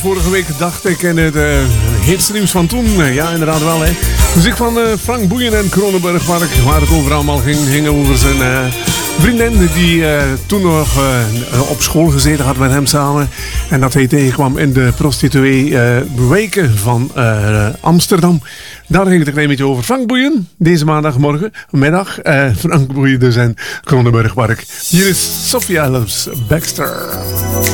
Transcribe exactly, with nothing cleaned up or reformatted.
Vorige week dacht ik in het uh, hitste nieuws van toen, uh, ja inderdaad wel hè. Muziek van uh, Frank Boeien en Kronenburg Park, waar het over allemaal ging, ging over zijn uh, vriendin die uh, toen nog uh, op school gezeten had met hem samen. En dat hij tegenkwam in de prostituee uh, weken van uh, Amsterdam. Daar ging het een klein beetje over. Frank Boeien, deze maandagmorgen, middag. Uh, Frank Boeien dus en Kronenburg Park. Hier is Sophia Loves Baxter.